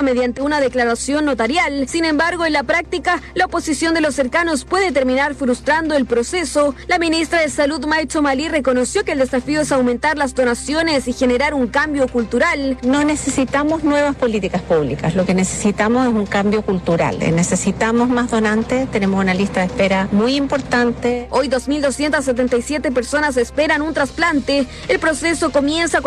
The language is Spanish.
mediante una declaración notarial. Sin embargo, en la práctica, la oposición de los cercanos puede terminar frustrando el proceso. La ministra de Salud, Maicho Malí, reconoció que el desafío es aumentar las donaciones y generar un cambio cultural. No necesitamos nuevas políticas públicas, lo que necesitamos es un cambio cultural. Necesitamos más donantes, tenemos una lista de espera muy importante. Hoy 2.277 personas esperan un trasplante. El proceso comienza con